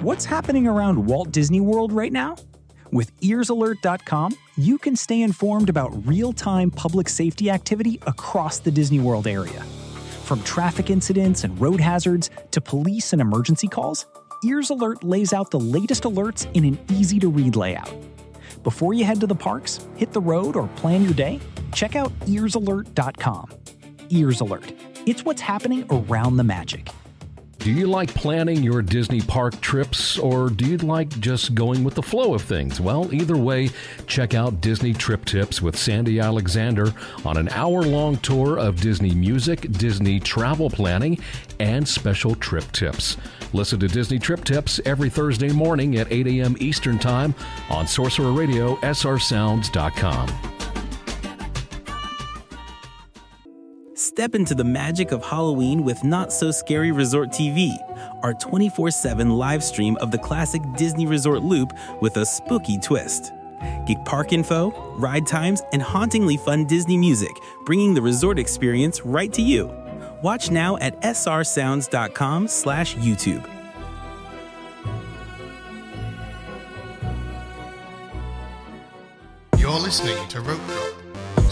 What's happening around Walt Disney World right now? With EarsAlert.com, you can stay informed about real-time public safety activity across the Disney World area. From traffic incidents and road hazards to police and emergency calls, Ears Alert lays out the latest alerts in an easy-to-read layout. Before you head to the parks, hit the road, or plan your day, check out EarsAlert.com. Ears Alert. It's what's happening around the magic. Do you like planning your Disney park trips, or do you like just going with the flow of things? Well, either way, check out Disney Trip Tips with Sandy Alexander on an hour-long tour of Disney music, Disney travel planning, and special trip tips. Listen to Disney Trip Tips every Thursday morning at 8 a.m. Eastern Time on Sorcerer Radio, srsounds.com. Step into the magic of Halloween with Not So Scary Resort TV, our 24/7 live stream of the classic Disney Resort loop with a spooky twist. Get park info, ride times, and hauntingly fun Disney music, bringing the resort experience right to you. Watch now at srsounds.com/YouTube. You're listening to Rope Drop